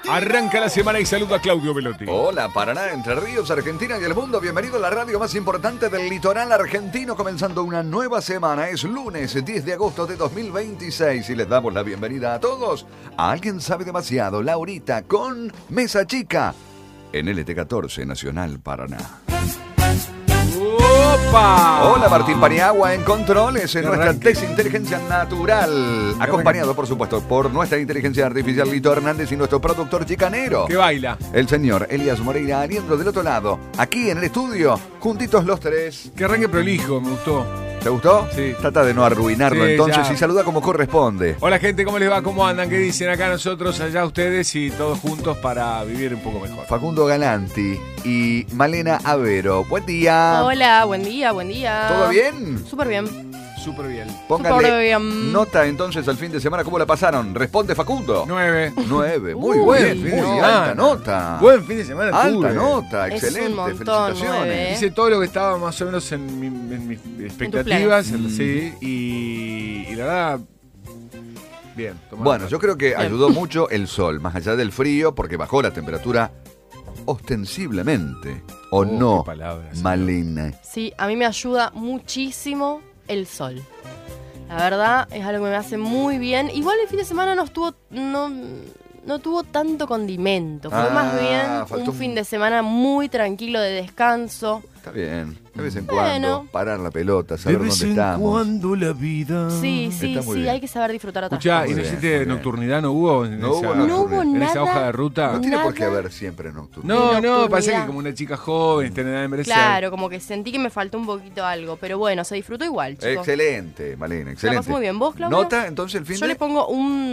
Arranca la semana y saluda a Claudio Velotti. Hola, Paraná, Entre Ríos, Argentina y el mundo. Bienvenido a la radio más importante del litoral argentino, comenzando una nueva semana. Es lunes 10 de agosto de 2026 y les damos la bienvenida a todos a Alguien Sabe Demasiado, Laurita, con Mesa Chica en LT14 Nacional Paraná. ¡Opa! Hola, Martín Paniagua en controles, en nuestra inteligencia natural, acompañado por supuesto por nuestra inteligencia artificial Lito Hernández y nuestro productor chicanero, que baila, el señor Elías Moreira Aliendro del otro lado, aquí en el estudio, juntitos los tres. que arranque prolijo, me gustó. ¿Te gustó? Sí. Trata de no arruinarlo Sí, entonces ya. y saluda como corresponde. Hola gente, ¿cómo les va? ¿Cómo andan? ¿Qué dicen acá nosotros, allá ustedes y todos juntos para vivir un poco mejor? Facundo Galanti y Malena Avero. Buen día. Hola, buen día, buen día. ¿Todo bien? Súper bien. Súper bien. Póngale Súper bien. nota entonces al fin de semana. ¿Cómo la pasaron? Responde Facundo. 9. 9. Muy buen bien. fin de Muy semana. alta nota. Buen fin de semana Alta tuve. nota. Es Excelente. un montón, Felicitaciones. 9. Hice todo lo que estaba más o menos en mis expectativas, planes. sí, y la verdad, bien. tomando Bueno, nota. yo creo que Bien. ayudó mucho el sol, más allá del frío, porque bajó la temperatura ostensiblemente. ¿O no, qué palabras. Malena? Sí, a mí me ayuda muchísimo el sol. La verdad, es algo que me hace muy bien. Igual el fin de semana no tuvo tanto condimento. Fue más bien faltó un fin de semana muy tranquilo de descanso. Está bien. De vez en Bueno. cuando, parar la pelota, saber dónde estamos. cuando la vida. Sí, sí, Está muy sí, bien. hay que saber disfrutar otras Escuchá, cosas. ¿y no Muy bien, hiciste muy bien. nocturnidad? ¿No hubo? En No esa, hubo No hubo en esa nada. hoja de ruta. No tiene por qué Nada. haber siempre nocturno. No, no, nocturnidad. parece que como una chica joven, está en edad de merecer. Claro, como que sentí que me faltó un poquito algo. Pero bueno, se disfrutó igual, chicos. Excelente, Malena, excelente. pasé muy bien. ¿Vos, Claudio? ¿Nota entonces el fin Yo de...? le pongo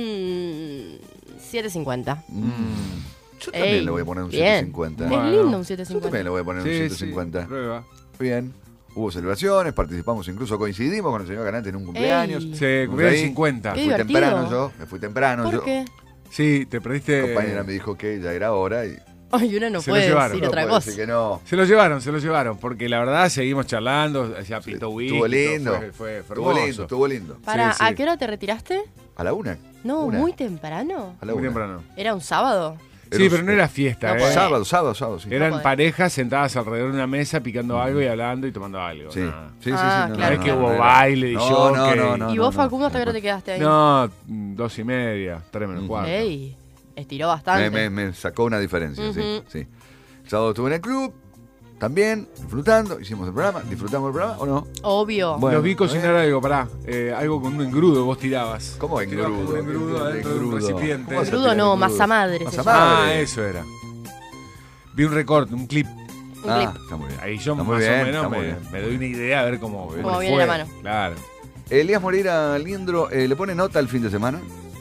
un 7.50. Yo también Ey, le voy a poner un bien. 750. Es Bueno. lindo un Yo también 7.50. le voy a poner un Sí, 750. sí, prueba. Bien. Hubo celebraciones, participamos, incluso coincidimos con el señor Galante en un cumpleaños. Ey. Se Fuimos cumplió ahí. 50. Qué Me fui divertido. temprano yo, me fui temprano yo. ¿Por qué? Sí, te perdiste. Mi compañera me dijo que ya era hora y Ay, uno no Se lo puede llevaron. decir no otra puedo cosa. decir que no. Se lo llevaron, porque la verdad seguimos charlando, ya pintó whisky. Estuvo lindo. Fue Estuvo hermoso. lindo, estuvo lindo. Para, Sí, sí. ¿a qué hora te retiraste? ¿A la una? No, Una. muy temprano. A la Muy una. temprano. ¿Era un sábado? Sí, pero no era fiesta, No ¿eh? podés. Sábado, sí. Eran podés. parejas sentadas alrededor de una mesa picando algo y hablando y tomando algo. Sí, nada. sí, sí. Ah, no, claro, No es que claro. hubo era. baile, No, jockey. no, ¿Y vos, Facundo, hasta qué hora te quedaste ahí? No, 2:30, 3 menos cuarto. Ey, estiró bastante. Me sacó una diferencia, Ujú. sí. El sábado estuve en el club, también, disfrutando, hicimos el programa, ¿disfrutamos el programa o no? Obvio. Bueno, Los vi cocinar algo, pará. Algo con un engrudo vos tirabas. ¿Cómo Tirabas engrudo? Un engrudo adentro de un Engrudo. recipiente. ¿Cómo vas a Crudo tirar no, engrudo? masa madre. Masa se madre. llama. Ah, eso era. Vi un recorte, un clip. Un clip. Está muy bien. Ahí yo Está más muy bien, o está menos muy me, bien. me doy una idea a ver cómo Cómo fue. viene la mano. Claro. Elías Moreira Aliendro, ¿le pone nota al fin de semana?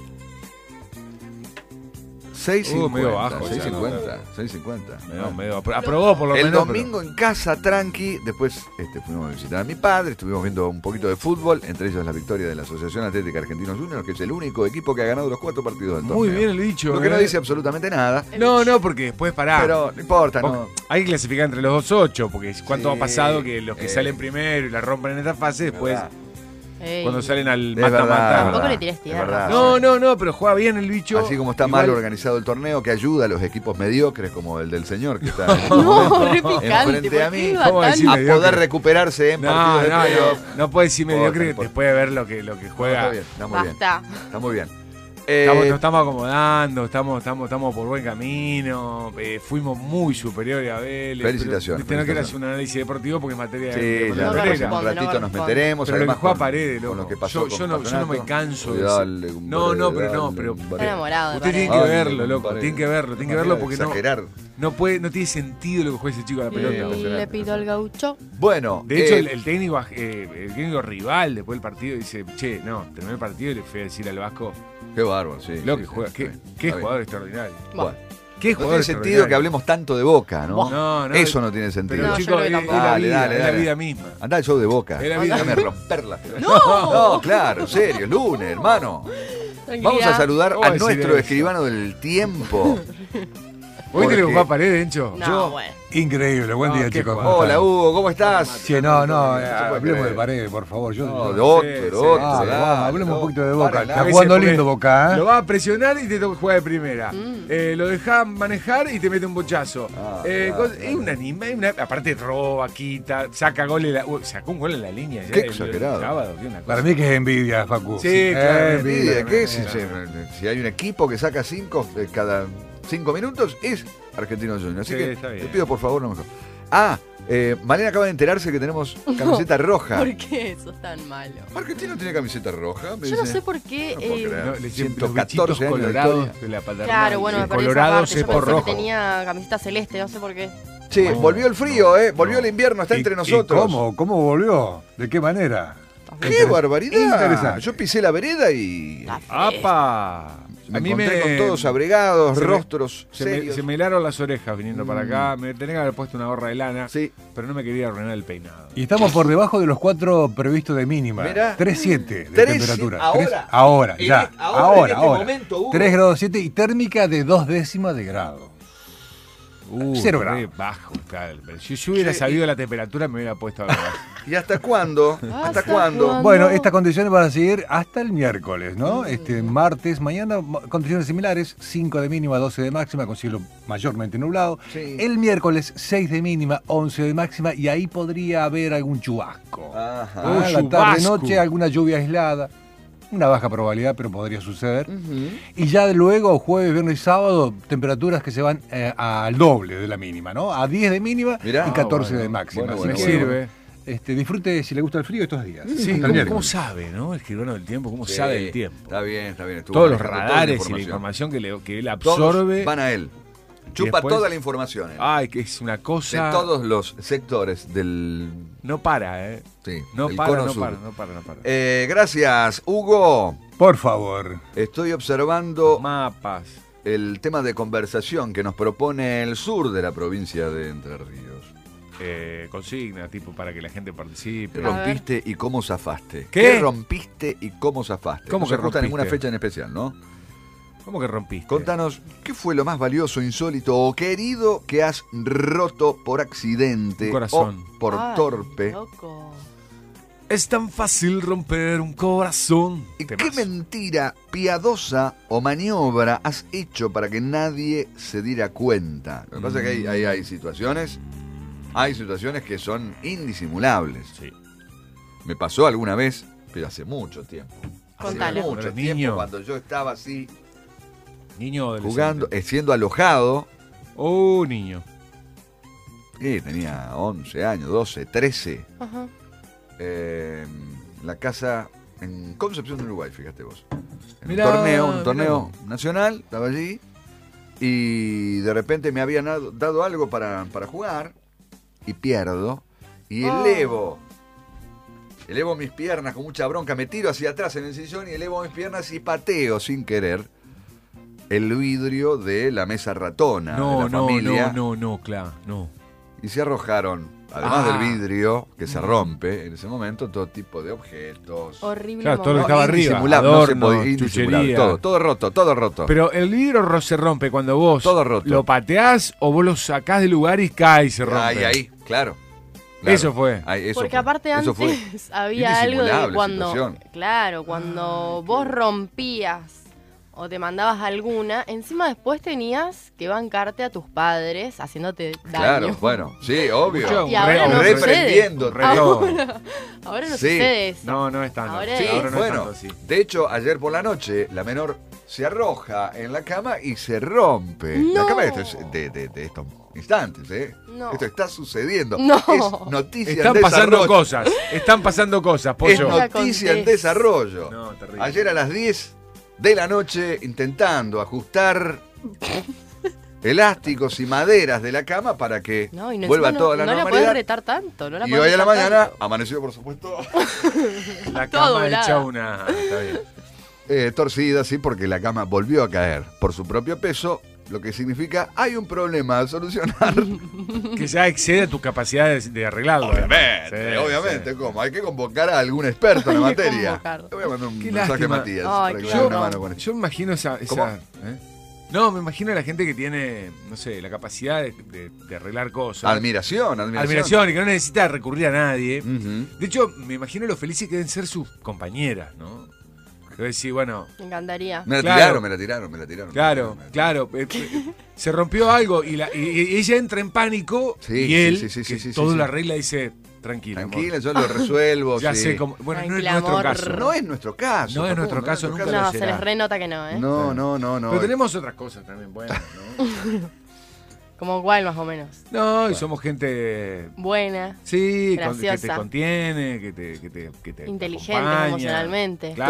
6.50. Medio bajo, 6.50. Medio aprobó por lo El menos. domingo en casa, tranqui. Después fuimos a visitar a mi padre. Estuvimos viendo un poquito de fútbol. Entre ellos la victoria de la Asociación Atlética Argentinos Juniors, que es el único equipo que ha ganado los 4 partidos del pero torneo. muy bien el dicho. Lo que no dice absolutamente nada. No, porque después pará. Pero no importa, Vos- ¿no? Hay que clasificar entre los 2-8, porque cuánto Sí, ha pasado que los que salen primero y la rompen en esta fase, después verdad. Ey. cuando salen al Es verdad, mata-mata. Tampoco verdad, le tires es tierra. verdad. No, pero juega bien el bicho. Así como está Igual- mal organizado el torneo, que ayuda a los equipos mediocres, como el del señor que está No, re picante. enfrente ¿por a qué mí. iba ¿Cómo tan- decir a mediocre? poder recuperarse en partidos de playoff. No puede decir mediocre importa. después de ver lo que Está juega. bien, está muy bien. Basta. Está muy bien. Nos estamos acomodando, estamos por buen camino, fuimos muy superiores a Vélez. Felicitaciones, Pero, no quiero felicitaciones. hacer un análisis deportivo porque es materia Sí, de ya no en un corresponde, no ratito nos corresponde. meteremos. Pero lo que además, juega con- Paredes, con loco. lo que pasó Yo con no me Patronato. canso de Dale, decir. compadre, No, pero dale, Está compadre. enamorado de Usted tiene Paredes. que Dale, verlo, loco. compadre. Tiene que verlo porque Exagerar. no tiene sentido lo que juega ese chico a la pelota. Le pido al gaucho. Bueno, De hecho, el técnico rival después del partido dice, che, no, terminó el partido y le fui a decir al Vasco, qué bárbaro, sí. lo sí, que sí, juega, está qué bien, qué está jugador extraordinario. bien. Bueno, Qué no jugador tiene sentido extraordinario. que hablemos tanto de Boca, ¿no? No, Eso no tiene Pero sentido. No, yo chico, creo que es tampoco. la Dale, vida, dale, es la dale. vida misma. Anda el show de Boca. Es la vida Déjame misma. romperla. ¡No! No, claro, en serio, es lunes, hermano. Tranquilidad. Vamos a saludar ¿Cómo a decir nuestro eso? escribano del tiempo. ¿Hoy tenés Porque- un pared, Encho? No, bueno. Increíble, buen día, qué chicos. juego. ¿cómo Hola, están? Hugo, ¿cómo estás? Sí, no, hablemos de Paredes, por favor. No, de yo- otro, Sí, de otro. Ah, dale, vamos, hablemos un poquito de Boca. para, Está dale. jugando Porque lindo Boca, ¿eh? Lo vas a presionar y te toca jugar de primera. Lo dejás manejar y te mete un bochazo. Claro, Es un anime, aparte roba, quita, saca goles. Sacó un gol en la línea. ya Qué el exagerado. sábado, qué una cosa. Para mí que es envidia, Facu. Sí, claro, Envidia, ¿qué es? Claro. Si hay un equipo que saca 5 cada 5 minutos, es Argentino Junior. Así Sí, que está bien. te pido por favor no mejor. Malena acaba de enterarse que tenemos camiseta roja. ¿Por qué eso es tan malo? ¿Argentino tiene camiseta roja? Me Yo no dice. sé por qué. No puedo creer. No, le decían 114 los bichitos años de colorados historia. de la paternal. Claro, bueno, me El perdí esa colorado parte. es Yo por pensé que rojo. tenía camiseta celeste, no sé por qué. Che, volvió el frío, volvió el invierno, está ¿Y- entre y nosotros. ¿Cómo volvió? ¿De qué manera? ¡Qué barbaridad! Interesante. Yo pisé la vereda y Está fresco. ¡Apa! me encontré con todos abrigados, se me- rostros serios. Se me helaron las orejas viniendo para acá. Me tenía que haber puesto una gorra de lana, Sí. pero no me quería arruinar el peinado. Y estamos por debajo de los 4 previstos de mínima. Mirá. 3,7 de 3,7 temperatura. ahora. Ahora, En ya. este- ahora, en este ahora. momento, Hugo. 3 grados 7 y térmica de 2 décimas de grado. 0 re grados. bajo está. Si yo hubiera Che, sabido la temperatura, me hubiera puesto a ver. ¿Y hasta cuándo? ¿Hasta ¿Hasta cuándo? cuándo? Bueno, estas condiciones van a seguir hasta el miércoles, ¿no? Martes, mañana, condiciones similares, 5 de mínima, 12 de máxima, con cielo mayormente nublado. Sí. El miércoles, 6 de mínima, 11 de máxima, y ahí podría haber algún chubasco. Ajá. Ah, la chubasco. tarde-noche, alguna lluvia aislada. Una baja probabilidad, pero podría suceder. Y ya luego, jueves, viernes y sábado, temperaturas que se van al doble de la mínima, ¿no? A 10 de mínima Mirá. y 14 Ah, de bueno. máxima. Bueno, Así Me que, sirve. disfrute si le gusta el frío estos días. Sí, Hasta el ¿cómo miércoles. sabe, no? El escribano del tiempo, ¿cómo Sí, sabe el tiempo? Está bien, está bien. Estuvo Todos los manejando toda radares y la información que él Todos absorbe. van a él. Chupa después- toda la información. Ay, que es una De cosa. todos los sectores del. No para, ¿eh? Sí, No del para, cono no sur. para, no para, no para. Gracias, Hugo. Por favor. Estoy observando Mapas. el tema de conversación que nos propone el sur de la provincia de Entre Ríos. Consigna, tipo, para que la gente ¿Qué participe. A ver. rompiste y cómo zafaste? ¿Qué? rompiste y cómo zafaste? ¿Cómo no que se ajusta rompiste? ninguna fecha en especial, ¿no? ¿Cómo que rompiste? Contanos, ¿qué fue lo más valioso, insólito o querido que has roto por accidente Un corazón. o por Ay, torpe? loco. Es tan fácil romper un corazón. ¿Y qué Temazo. mentira piadosa o maniobra has hecho para que nadie se diera cuenta? Lo que pasa es que hay situaciones que son indisimulables. Sí. Me pasó alguna vez, pero hace mucho tiempo. Hace Contale. mucho Cuando eras tiempo, niño. cuando yo estaba así, Niño o adolescente. jugando, siendo alojado. Niño. Tenía 11 años, 12, 13. Ajá. La casa en Concepción de Uruguay, fíjate vos. En Mirá, un torneo mirá. nacional, estaba allí. Y de repente me habían dado algo para jugar. Y pierdo. Y elevo mis piernas con mucha bronca. Me tiro hacia atrás en el sillón y elevo mis piernas y pateo sin querer el vidrio de la mesa ratona de la familia. no, claro, no. Y se arrojaron, además Ah. del vidrio, que se rompe en ese momento, todo tipo de objetos. Horrible. Claro, todo lo que momento. estaba arriba, indisimulable, no se adornos, podía, indisimulable, chuchería. todo roto, todo roto. Pero el vidrio se rompe cuando vos Todo roto. lo pateás o vos lo sacás del lugar y cae y se rompe. Ahí, claro. Eso fue. Ahí, eso Porque fue. aparte Eso fue. antes había algo de Indisimulable cuando, situación. claro, cuando vos rompías o te mandabas alguna, encima después tenías que bancarte a tus padres haciéndote daño. Claro, bueno, sí, obvio. Mucho, Y ahora no reprendiendo. sucede. Todo. Ahora no Sí. sucede eso. No es tanto. Ahora Sí, es- ahora no es bueno, tanto así. de hecho, ayer por la noche, la menor se arroja en la cama y se rompe. La No. cama de estos instantes, ¿eh? No. Esto está sucediendo. No. Es noticia Están en pasando desarrollo. cosas. Están pasando cosas, Es pollo. no- noticia en contés. desarrollo. No, terrible. Ayer a las 10 de la noche, intentando ajustar elásticos y maderas de la cama para que No, y no, vuelva encima toda la no la podés normalidad. retar tanto. No la Y podés hoy a la retar mañana tanto. amaneció, por supuesto, La Todo cama doblada. hecha una. Está bien. torcida, sí, porque la cama volvió a caer por su propio peso, lo que significa hay un problema a solucionar. Que ya excede tu capacidad de arreglarlo. Obviamente, Sí, obviamente, sí. ¿cómo? Hay que convocar a algún experto en la Hay que materia. convocar. Le voy a mandar un Qué mensaje a lástima. Matías Ay, para que qué me dé una horror. mano con esto. Yo me imagino esa ¿Cómo? ¿eh? No, me imagino a la gente que tiene, no sé, la capacidad de arreglar cosas. Admiración. Admiración y que no necesita recurrir a nadie. Ujú. De hecho, me imagino lo felices que deben ser sus compañeras, ¿no? Que decir, bueno, Me encantaría. Me la Claro. tiraron. claro. Se rompió algo y ella entra en pánico Sí, y él, sí, que sí, todo sí. lo arregla, dice, tranquilo. amor. Tranquila, yo lo resuelvo. Ya sí. sé cómo. Bueno, no es Tranquila, nuestro amor. caso. No es nuestro caso. No es nuestro Facundo, caso, nunca lo No, se será. les renota que no, ¿eh? No. Pero tenemos otras cosas también buenas, ¿no? Como cuál, más o menos. No, y somos gente. Buena, Sí, que te Graciosa. contiene, que te inteligente acompaña. emocionalmente. Claro,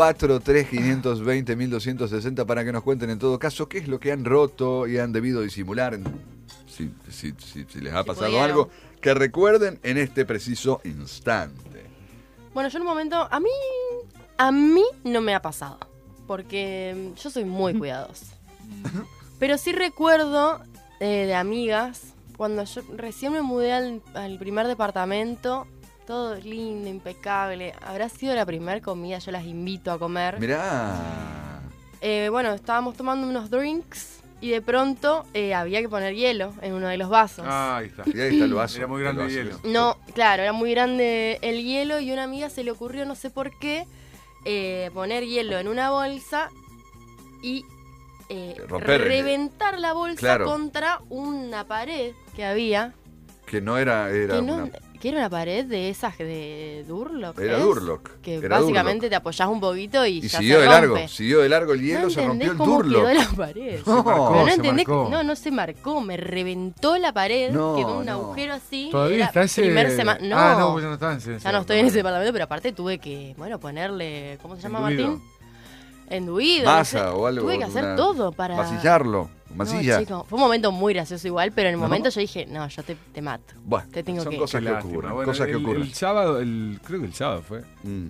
343-520-1260 para que nos cuenten en todo caso qué es lo que han roto y han debido disimular. Si les ha pasado pudieron. algo, que recuerden en este preciso instante. Bueno, yo en un momento, a mí no me ha pasado, porque yo soy muy cuidadosa. Pero sí recuerdo de amigas, cuando yo recién me mudé al primer departamento, todo lindo, impecable. Habrá sido la primera comida, yo las invito a comer. Mirá. Bueno, estábamos tomando unos drinks y de pronto había que poner hielo en uno de los vasos. Ahí está. Y ahí está el vaso. Era muy grande el hielo. No, claro, era muy grande el hielo y a una amiga se le ocurrió, no sé por qué, poner hielo en una bolsa y Romper. reventar la bolsa Claro. contra una pared que había. Que no era Que era una pared de esas de Durlock. Era ¿es? Durlock. Que Era básicamente Durlock. te apoyás un poquito y ya siguió se de largo. rompe. Siguió de largo el hielo, ¿No se rompió entendés el cómo Durlock. quedó la pared? No. Pero no se entendés, marcó. no se marcó, me reventó la pared, No, quedó un no. agujero así. Todavía era está ese. primer semana. No, Ah, no, pues ya no está en ese. ya no estoy en ese departamento, pero aparte tuve que, ponerle, ¿cómo se llama Enduido. Martín? Enduido. Masa no sé. o algo. Tuve que hacer una- todo para... Masillarlo. Masilla. No, chico, fue un momento muy gracioso igual, pero en el ¿No? momento yo dije, no, yo te mato. Bueno, Te tengo son que- cosas Qué que lástima. ocurren. Bueno, Cosas que ocurren. el sábado, creo que el sábado fue.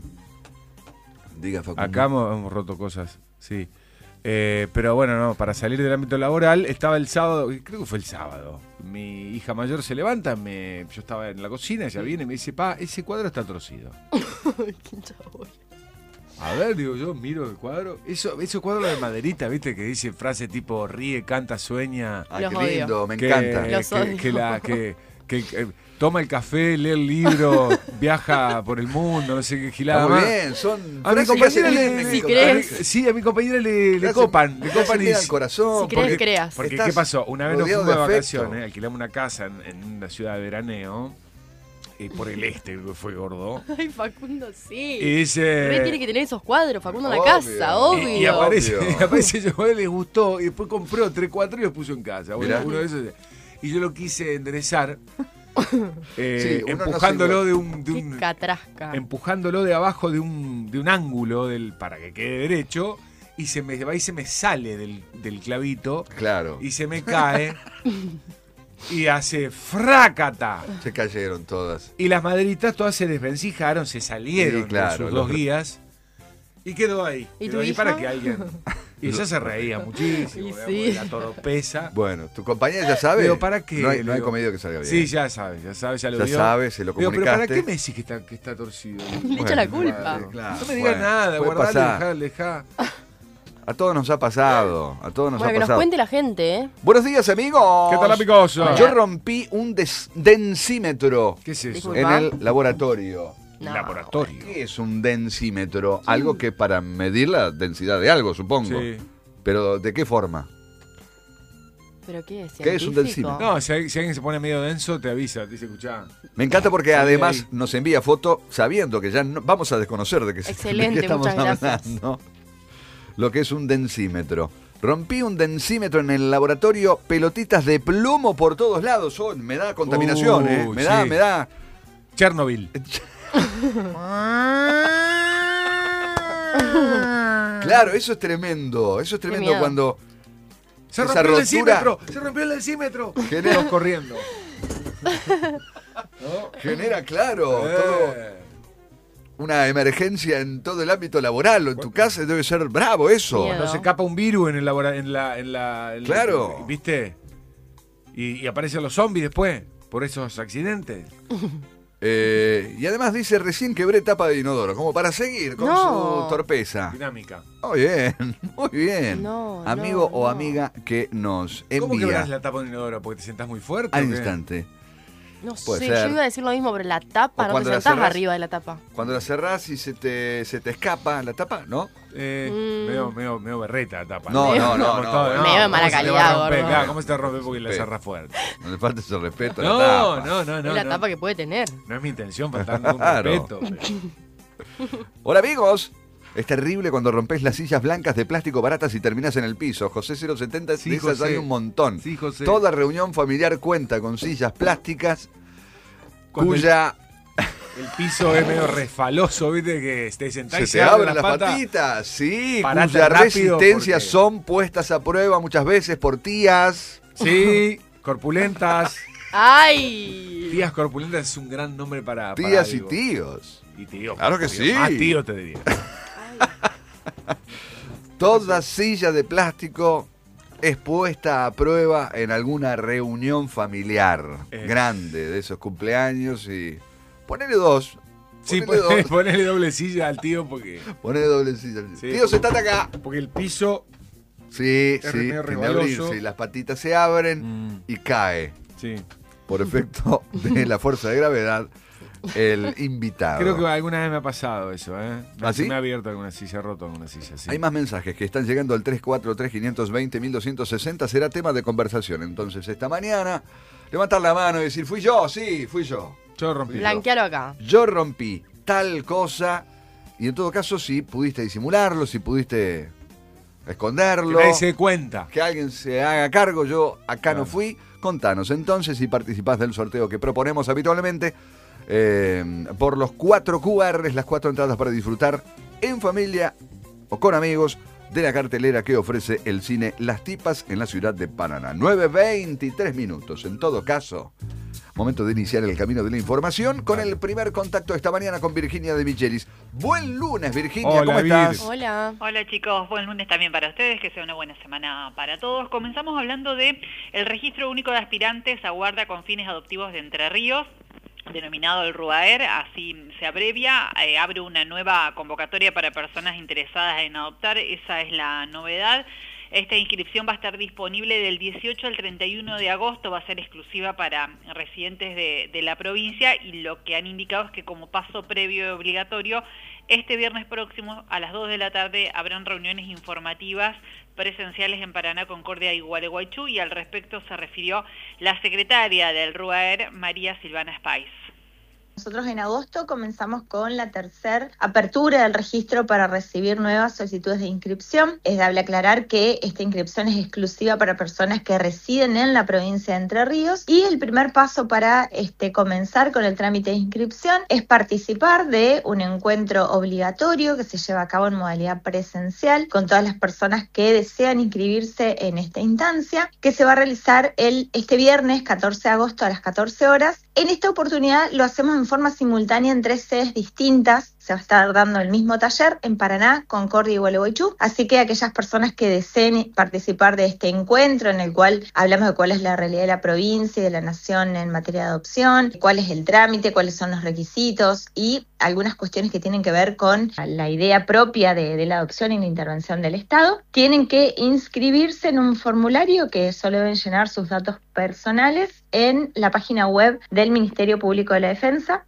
Diga, Facundo. Acá hemos roto cosas, sí. Pero bueno, no, para salir del ámbito laboral, estaba el sábado, creo que fue el sábado. Mi hija mayor se levanta, yo estaba en la cocina, ella viene y me dice, pa, ese cuadro está torcido. Qué chabón. A ver, digo yo, miro el cuadro. Esos cuadros de maderita, viste, que dice frase tipo ríe, canta, sueña. Ay, Los qué odio. lindo, me que- encanta. Los odio. que toma el café, lee el libro, viaja por el mundo, no sé qué gilada Está muy más. bien, son A mi frases que hacen compañera bien, le, Si Nico. crees. sí, a mi compañera le Frases- copan, le frases copan bien y al corazón. Si crees, porque creas. porque estás ¿qué pasó? Una vez nos rodeado fuimos de de afecto. vacaciones, alquilamos una casa en una ciudad de veraneo, por el este, creo que fue gordo. Ay, Facundo, sí. Y dice. Re tiene que tener esos cuadros, Facundo, en la Obvio. casa, obvio. Y aparece, Obvio. y aparece yo, a él le gustó, y después compró 3, 4 y los puso en casa. Bueno, Mirá. uno de esos. Y yo lo quise enderezar, Sí, uno no empujándolo se de un. De Qué un catrasca. empujándolo de abajo de un ángulo para que quede derecho. Y se me va y se me sale del clavito. Claro, Y se me cae. Y hace frácata. se cayeron todas. Y las maderitas todas se desvencijaron, se salieron Sí, claro, de sus los- 2 días. Y quedó ahí. ¿Y Quedó tu ahí hija? para que alguien. Y ella se reía muchísimo, Y digamos, sí. de la toropeza. Bueno, ¿tu compañera ya sabe? Digo, ¿para qué? No hay Le digo, comedia que salga bien. Sí, ya sabe, ya lo Ya vio. sabe, se lo Digo, pero ¿para comunicaste. qué me decís que está torcido? Le echa la culpa. Claro, No me digas bueno, nada, puede guardale, pasar. dejá. A todos nos ha pasado. A todos nos Bueno, ha que nos pasado. cuente la gente, ¿eh? Buenos días, amigos. ¿Qué tal, amigos? Yo rompí un densímetro ¿Qué es eso? Disculpa. en el laboratorio. No. Laboratorio. ¿Qué es un densímetro? Algo que para medir la densidad de algo, supongo. Sí. Pero ¿de qué forma? ¿Pero qué es? ¿Qué es un ¿Científico? delfino? No, si alguien se pone medio denso, te avisa, te dice, escuchá. Me encanta porque Salí además ahí. nos envía foto sabiendo que ya vamos a desconocer de qué, Excelente, de qué estamos muchas gracias. hablando. Lo que es un densímetro. Rompí un densímetro en el laboratorio, pelotitas de plomo por todos lados. Oh, me da contaminación, Me sí. da. Chernobyl. Claro, eso es tremendo. Eso es tremendo miedo. cuando Se esa rompió el rotura- decímetro, se rompió el decímetro. genera, Todos corriendo. genera, claro, todo una emergencia en todo el ámbito laboral o en tu casa. Debe ser bravo eso. Miedo. No se escapa un virus en el en Claro. ¿Viste? Y aparecen los zombies después por esos accidentes. Y además dice, recién quebré tapa de inodoro, como para seguir con No. su torpeza. Dinámica. Muy bien, muy bien. No, Amigo no, o no. amiga que nos ¿Cómo envía quebrás la tapa de un inodoro? ¿Porque te sentás muy fuerte? al o qué? instante. No Puede sé, ser. yo iba a decir lo mismo, pero la tapa, O no cuando te la sentás cerrás- arriba de la tapa. Cuando la cerrás y se te escapa la tapa, ¿no? Medio berreta la tapa. No, Como no, todo, no. Medio de ¿cómo mala se te va a calidad, romper? gordo. Claro, ¿cómo se te rompe porque la Respeto. cerrás fuerte? No le falta ese respeto a la No, tapa. no. Es la tapa que puede tener. No es mi intención faltar ningún Claro. respeto. pero- Hola amigos. Es terrible cuando rompes las sillas blancas de plástico baratas y terminas en el piso. José 070, Sí, de esas José. hay un montón. Sí, José. Toda reunión familiar cuenta con sillas plásticas Cuando cuya El piso es medio resfaloso, ¿viste? Que te sentás y se te abren las patitas. Sí, Parate cuya rápido resistencia porque- son puestas a prueba muchas veces por tías. Sí, corpulentas. ¡Ay! Tías corpulentas es un gran nombre para Tías y algo. tíos. Y tío. Claro que sí. Más tío te diría. Toda silla de plástico es puesta a prueba en alguna reunión familiar grande de esos cumpleaños y ponele dos. Sí, Ponele dos. ponele doble silla al tío porque Ponele doble silla. Sí. Tío, sentate acá. porque el piso. Sí, Es sí, medio tiene que abrirse resbaloso. y las patitas se abren y cae Sí. por efecto de la fuerza de gravedad el invitado. Creo que alguna vez me ha pasado eso, ¿eh? ¿Ah, sí? Me ha abierto alguna silla, roto alguna silla, sí. Hay más mensajes que están llegando al 343-520-1260. Será tema de conversación. Entonces, esta mañana, levantar la mano y decir, fui yo, sí, fui yo. Yo rompí. Blanquealo acá. Yo rompí tal cosa. Y en todo caso, si pudiste disimularlo, si pudiste Que esconderlo, nadie se dé cuenta. que alguien se haga cargo, yo acá no Claro. fui. Contanos entonces si participás del sorteo que proponemos habitualmente por los 4 QRs, las 4 entradas para disfrutar en familia o con amigos de la cartelera que ofrece el cine Las Tipas en la ciudad de Paraná. 9:23 minutos. En todo caso, momento de iniciar el camino de la información con el primer contacto esta mañana con Virginia de Michelis. Buen lunes, Virginia, Hola, ¿cómo Vir. estás? Hola. Hola chicos, buen lunes también para ustedes, que sea una buena semana para todos. Comenzamos hablando de el Registro Único de Aspirantes a Guarda con Fines Adoptivos de Entre Ríos, denominado el RUAER, así se abrevia, abre una nueva convocatoria para personas interesadas en adoptar, esa es la novedad. Esta inscripción va a estar disponible del 18 al 31 de agosto, va a ser exclusiva para residentes de la provincia y lo que han indicado es que como paso previo y obligatorio, este viernes próximo a las 2 de la tarde habrán reuniones informativas presenciales en Paraná, Concordia y Gualeguaychú y al respecto se refirió la secretaria del RUAER, María Silvana Spais. Nosotros en agosto comenzamos con la tercera apertura del registro para recibir nuevas solicitudes de inscripción. Es dable aclarar que esta inscripción es exclusiva para personas que residen en la provincia de Entre Ríos y el primer paso para comenzar con el trámite de inscripción es participar de un encuentro obligatorio que se lleva a cabo en modalidad presencial con todas las personas que desean inscribirse en esta instancia, que se va a realizar este viernes 14 de agosto a las 14 horas. En esta oportunidad lo hacemos en forma simultánea en 3 sedes distintas. Se va a estar dando el mismo taller en Paraná, Concordia y Gualeguaychú. Así que aquellas personas que deseen participar de este encuentro en el cual hablamos de cuál es la realidad de la provincia y de la nación en materia de adopción, cuál es el trámite, cuáles son los requisitos y algunas cuestiones que tienen que ver con la idea propia de la adopción y la intervención del Estado, tienen que inscribirse en un formulario que solo deben llenar sus datos personales en la página web del Ministerio Público de la Defensa,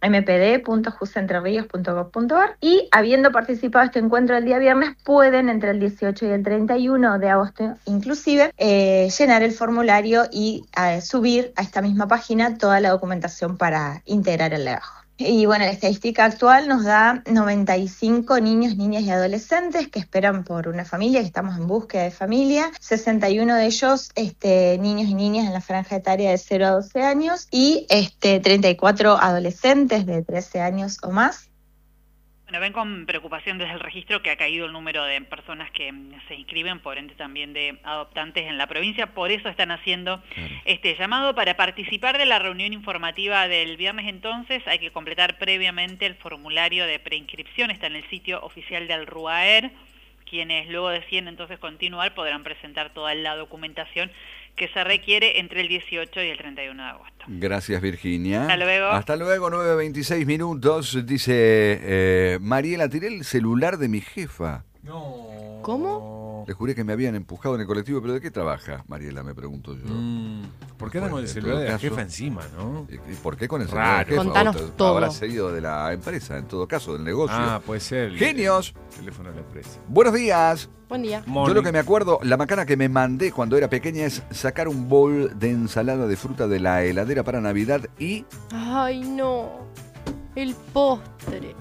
mpd.jusentrerrios.gov.ar, y habiendo participado de este encuentro el día viernes, pueden entre el 18 y el 31 de agosto inclusive llenar el formulario y subir a esta misma página toda la documentación para integrar el legajo. Y bueno, la estadística actual nos da 95 niños, niñas y adolescentes que esperan por una familia, que estamos en búsqueda de familia, 61 de ellos niños y niñas en la franja etaria de 0 a 12 años y 34 adolescentes de 13 años o más. Bueno, ven con preocupación desde el registro que ha caído el número de personas que se inscriben, por ende también de adoptantes en la provincia, por eso están haciendo este llamado. Para participar de la reunión informativa del viernes entonces hay que completar previamente el formulario de preinscripción, está en el sitio oficial del RUAER. Quienes luego deciden entonces continuar podrán presentar toda la documentación que se requiere entre el 18 y el 31 de agosto. Gracias, Virginia. Hasta luego. Hasta luego, 9:26 minutos. Dice Mariela, tiré el celular de mi jefa. No. ¿Cómo? Le juré que me habían empujado en el colectivo, pero ¿de qué trabaja, Mariela? Me pregunto yo. ¿Por qué anda con el En celular todo de la caso, jefa encima, no? ¿Y por qué con el Raro. celular de la jefa? Contanos O todo. Habrá seguido de la empresa, en todo caso, del negocio. Ah, puede ser. Genios. El teléfono de la empresa. Buenos días. Buen día. Yo lo que me acuerdo, la macana que me mandé cuando era pequeña es sacar un bol de ensalada de fruta de la heladera para Navidad y Ay, no. El postre.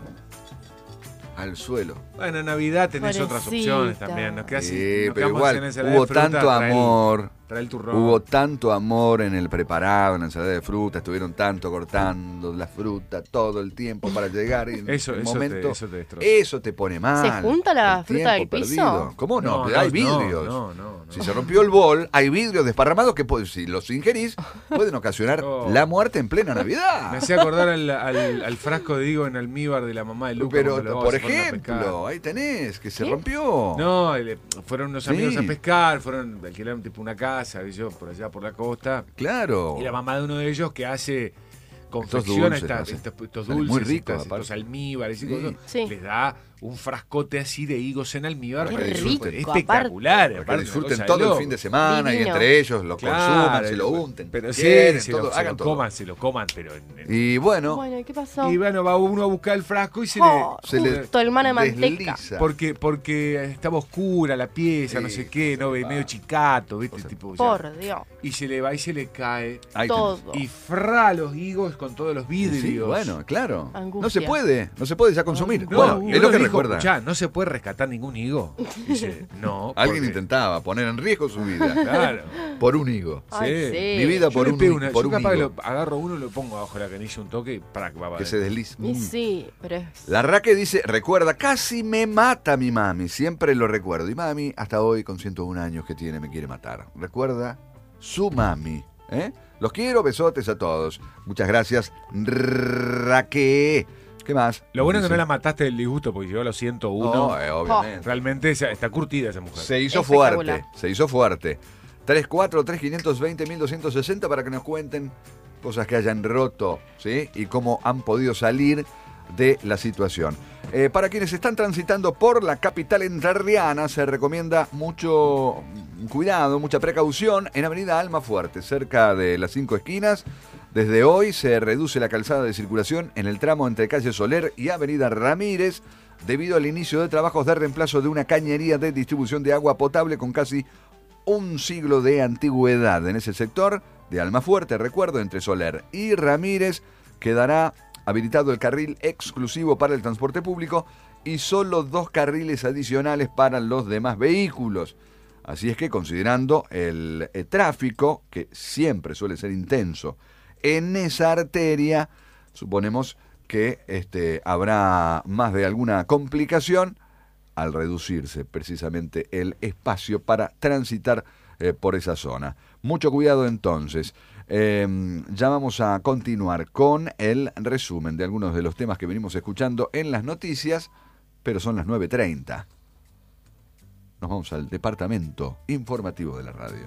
al suelo. Bueno, en Navidad tenés otras Pobrecita. opciones también. Nos quedás- Sí, nos pero quedamos igual en ensalada de hubo fruta, tanto amor. Trae el turrón. Hubo tanto amor en el preparado, en la ensalada de fruta, estuvieron tanto cortando la fruta todo el tiempo para llegar y en Eso el te- momento, eso te destroza. eso te pone mal. ¿Se junta la El fruta tiempo del piso? perdido. ¿Cómo no? No, Pero no, hay vidrios. no. Si se rompió el bol, hay vidrios desparramados que si los ingerís pueden ocasionar Oh. la muerte en plena Me Navidad. hacía acordar al frasco de higo en almíbar de la mamá de Lucas. Pero, cuando los por dos se fueron a pescar. ejemplo, ahí tenés, que se ¿Qué? rompió. No, fueron unos amigos Sí. a pescar, alquilaron tipo una casa, y yo, por allá por la costa. Claro. Y la mamá de uno de ellos que confecciona dulces, ¿no? estos Salen muy dulces, ricos, estos aparte. almíbares y Sí. cosas, Sí. les da un frascote así de higos en almíbar Qué para que disfruten. rico, Espectacular. Para que aparte, disfruten una cosa todo de el loco. fin de semana y Divino. entre ellos lo consuman, Claro, se lo unten. Pero sí, quieren, se todo, lo hagan todo. coman, se lo coman, pero Y bueno, Bueno, ¿y qué pasó? y bueno, va uno a buscar el frasco y se Oh, se le justo el mano de manteca. desliza. porque estaba oscura la pieza, Sí, no sé qué, no se va. medio chicato, ¿viste? Cosas. Tipo, ya. Por Dios. Y se le va y se le cae. Ahí Todo. tenés. Y fra los higos con todos los vidrios. Sí, bueno, claro. Angustia. No se puede ya consumir. No, Bueno, y es uno lo que dijo, recuerda. "Escuchá, no se puede rescatar ningún higo". Dice, no. Alguien porque- intentaba poner en riesgo su vida Claro. por un higo. Ay, Sí. sí. Mi vida Yo por le un, pego una, por yo un capaz que higo. lo agarro uno y lo pongo abajo de la canilla un toque y para que va para Que se desliza. Y sí, pero es... La Raque dice, recuerda, casi me mata mi mami, siempre lo recuerdo. Y mami, hasta hoy, con 101 años que tiene, me quiere matar. Recuerda su mami. Los quiero, besotes a todos. Muchas gracias, Raque. ¿Qué más? Lo bueno es que Dice, no la mataste del disgusto porque llegó a los 101. No, obviamente. Realmente está curtida esa mujer. Se hizo Espectacular. fuerte, se hizo fuerte. 343-520-1260 para que nos cuenten cosas que hayan roto, ¿sí? Y cómo han podido salir de la situación. Para quienes están transitando por la capital entrerriana, se recomienda mucho cuidado, mucha precaución en Avenida Almafuerte, cerca de las 5 esquinas. Desde hoy se reduce la calzada de circulación en el tramo entre calle Soler y Avenida Ramírez, debido al inicio de trabajos de reemplazo de una cañería de distribución de agua potable con casi un siglo de antigüedad. En ese sector de Almafuerte, recuerdo, entre Soler y Ramírez, quedará habilitado el carril exclusivo para el transporte público y solo 2 carriles adicionales para los demás vehículos. Así es que, considerando el tráfico, que siempre suele ser intenso en esa arteria, suponemos que habrá más de alguna complicación al reducirse precisamente el espacio para transitar por esa zona. Mucho cuidado entonces. Ya vamos a continuar con el resumen de algunos de los temas que venimos escuchando en las noticias, pero son las 9:30. Nos vamos al departamento informativo de la radio.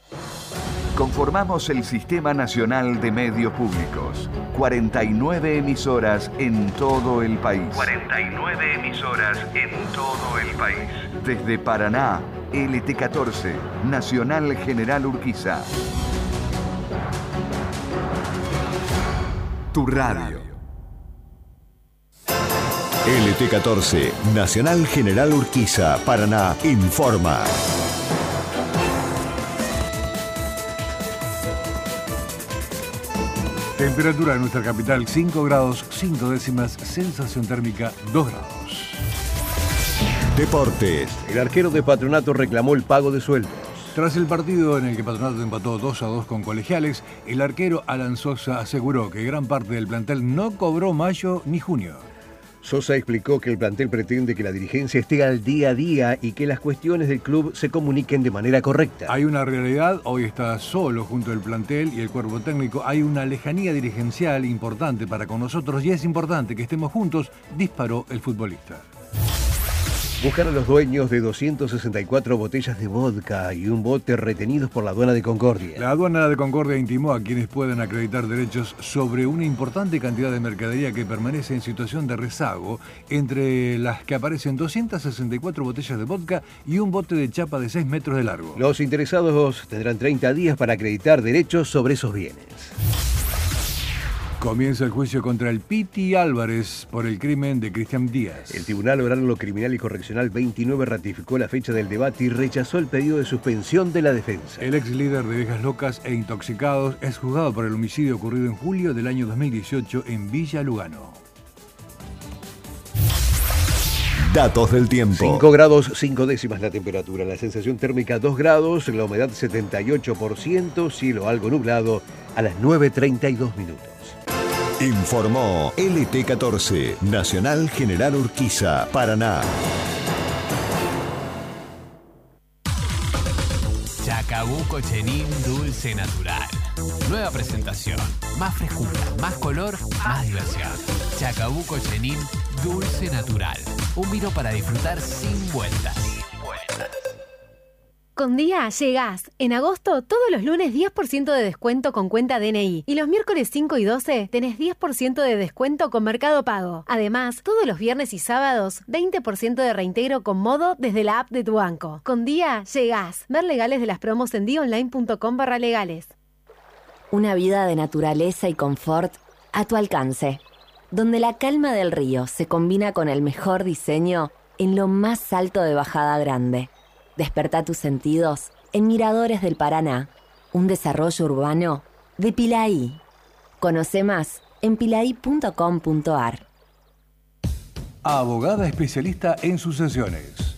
Conformamos el Sistema Nacional de Medios Públicos. 49 emisoras en todo el país. 49 emisoras en todo el país. Desde Paraná, LT14, Nacional General Urquiza. Tu radio. LT14, Nacional General Urquiza, Paraná, informa. Temperatura en nuestra capital 5 grados 5 décimas, sensación térmica 2 grados. Deportes. El arquero de Patronato reclamó el pago de sueldos. Tras el partido en el que Patronato empató 2-2 con Colegiales, el arquero Alan Sosa aseguró que gran parte del plantel no cobró mayo ni junio. Sosa explicó que el plantel pretende que la dirigencia esté al día a día y que las cuestiones del club se comuniquen de manera correcta. Hay una realidad, hoy está solo junto al plantel y el cuerpo técnico, hay una lejanía dirigencial importante para con nosotros y es importante que estemos juntos, disparó el futbolista. Buscar a los dueños de 264 botellas de vodka y un bote retenidos por la aduana de Concordia. La aduana de Concordia intimó a quienes puedan acreditar derechos sobre una importante cantidad de mercadería que permanece en situación de rezago, entre las que aparecen 264 botellas de vodka y un bote de chapa de 6 metros de largo. Los interesados tendrán 30 días para acreditar derechos sobre esos bienes. Comienza el juicio contra el Piti Álvarez por el crimen de Cristian Díaz. El Tribunal Oral Lo Criminal y Correccional 29 ratificó la fecha del debate y rechazó el pedido de suspensión de la defensa. El ex líder de Viejas Locas e Intoxicados es juzgado por el homicidio ocurrido en julio del año 2018 en Villa Lugano. Datos del tiempo. 5 grados 5 décimas la temperatura, la sensación térmica 2 grados, la humedad 78%, cielo algo nublado a las 9:32 minutos. Informó LT14, Nacional General Urquiza, Paraná. Chacabuco Chenin Dulce Natural. Nueva presentación. Más frescura, más color, más diversión. Chacabuco Chenin Dulce Natural. Un vino para disfrutar sin vueltas. Con Día llegás. En agosto, todos los lunes 10% de descuento con cuenta DNI. Y los miércoles 5 y 12 tenés 10% de descuento con Mercado Pago. Además, todos los viernes y sábados, 20% de reintegro con Modo desde la app de tu banco. Con Día llegás. Ver legales de las promos en diaonline.com/legales. Una vida de naturaleza y confort a tu alcance. Donde la calma del río se combina con el mejor diseño en lo más alto de Bajada Grande. Despertá tus sentidos en Miradores del Paraná, un desarrollo urbano de Pilaí. Conoce más en pilaí.com.ar. Abogada especialista en sucesiones.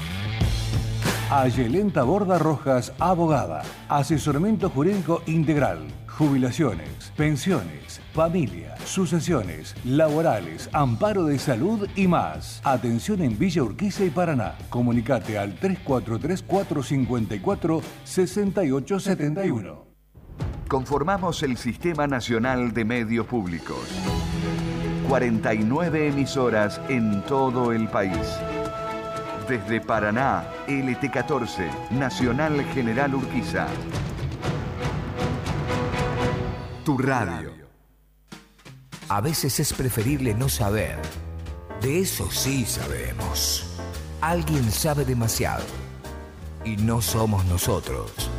Ayelenta Borda Rojas, abogada. Asesoramiento jurídico integral. Jubilaciones, pensiones, familia, sucesiones, laborales, amparo de salud y más. Atención en Villa Urquiza y Paraná. Comunicate al 343-454-6871. Conformamos el Sistema Nacional de Medios Públicos. 49 emisoras en todo el país. Desde Paraná, LT14, Nacional General Urquiza. Tu radio. A veces es preferible no saber. De eso sí sabemos. Alguien sabe demasiado. Y no somos nosotros.